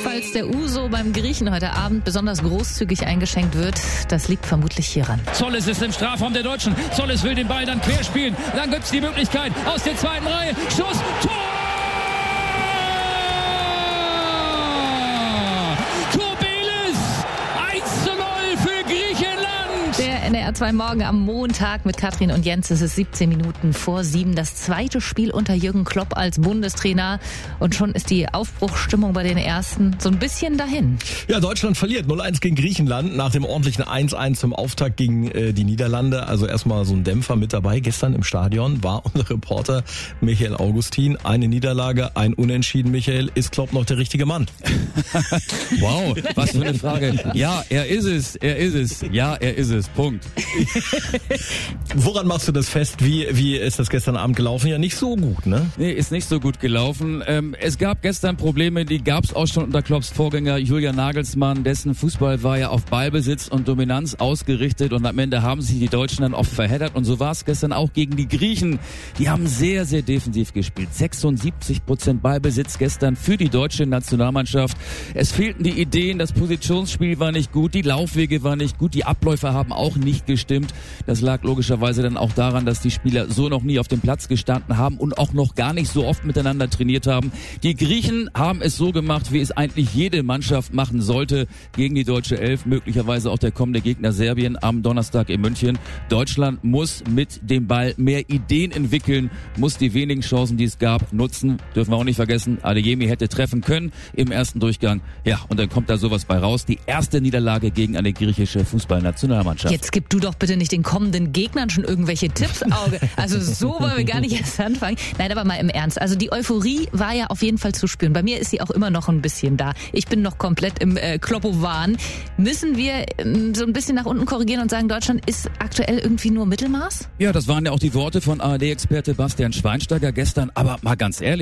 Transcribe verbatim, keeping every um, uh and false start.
Falls der Uso beim Griechen heute Abend besonders großzügig eingeschenkt wird, das liegt vermutlich hieran. Zolles ist im Strafraum der Deutschen. Zolles will den Ball dann querspielen. Dann gibt's die Möglichkeit aus der zweiten Reihe. Schuss, Tor! Der N D R zwei Morgen am Montag mit Katrin und Jens. Es ist siebzehn Minuten vor sieben. Das zweite Spiel unter Jürgen Klopp als Bundestrainer. Und schon ist die Aufbruchsstimmung bei den Ersten so ein bisschen dahin. Ja, Deutschland verliert null eins gegen Griechenland nach dem ordentlichen eins eins zum Auftakt gegen äh, die Niederlande. Also erstmal so ein Dämpfer mit dabei. Gestern im Stadion war unser Reporter Michael Augustin. Eine Niederlage, ein Unentschieden. Michael, ist Klopp noch der richtige Mann? Wow, was für eine Frage. Ja, er ist es, er ist es. Ja, er ist es. Punkt. Woran machst du das fest? Wie, wie ist das gestern Abend gelaufen? Ja, nicht so gut, ne? Nee, ist nicht so gut gelaufen. Ähm, es gab gestern Probleme, die gab es auch schon unter Klopps Vorgänger Julian Nagelsmann. Dessen Fußball war ja auf Ballbesitz und Dominanz ausgerichtet und am Ende haben sich die Deutschen dann oft verheddert und so war es gestern auch gegen die Griechen. Die haben sehr, sehr defensiv gespielt. sechsundsiebzig Prozent Ballbesitz gestern für die deutsche Nationalmannschaft. Es fehlten die Ideen, das Positionsspiel war nicht gut, die Laufwege waren nicht gut, die Abläufe haben auch nicht gestimmt. Das lag logischerweise dann auch daran, dass die Spieler so noch nie auf dem Platz gestanden haben und auch noch gar nicht so oft miteinander trainiert haben. Die Griechen haben es so gemacht, wie es eigentlich jede Mannschaft machen sollte gegen die deutsche Elf, möglicherweise auch der kommende Gegner Serbien am Donnerstag in München. Deutschland muss mit dem Ball mehr Ideen entwickeln, muss die wenigen Chancen, die es gab, nutzen. Dürfen wir auch nicht vergessen, Adeyemi hätte treffen können im ersten Durchgang. Ja, und dann kommt da sowas bei raus. Die erste Niederlage gegen eine griechische Fußballnationalmannschaft. Jetzt gib du doch bitte nicht den kommenden Gegnern schon irgendwelche Tipps, Auge. Also so wollen wir gar nicht erst anfangen. Nein, aber mal im Ernst. Also die Euphorie war ja auf jeden Fall zu spüren. Bei mir ist sie auch immer noch ein bisschen da. Ich bin noch komplett im äh, Kloppo-Wahn. Müssen wir ähm, so ein bisschen nach unten korrigieren und sagen, Deutschland ist aktuell irgendwie nur Mittelmaß? Ja, das waren ja auch die Worte von A R D-Experte Bastian Schweinsteiger gestern. Aber mal ganz ehrlich,